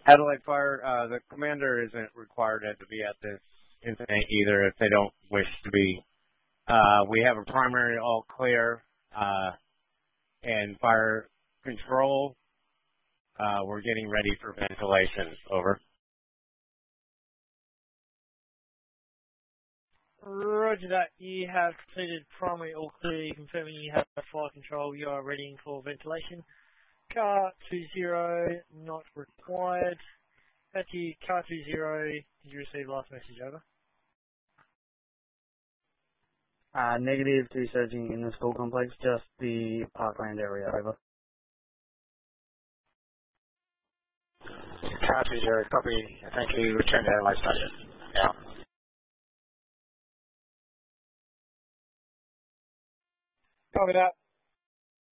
Adelaide Fire, the commander isn't required to be at this incident either if they don't wish to be. We have a primary all clear, and fire control. We're getting ready for ventilation. Over. Roger that. You have completed primary all clear, confirming you have fire control. You are readying for ventilation. Car 20 not required. That's you, car 20. Did you receive last message? Over. Negative to searching in the school complex, just the parkland area. Over. Car 20, copy. Thank you. Return to Adelaide Station. Yeah. Copy that.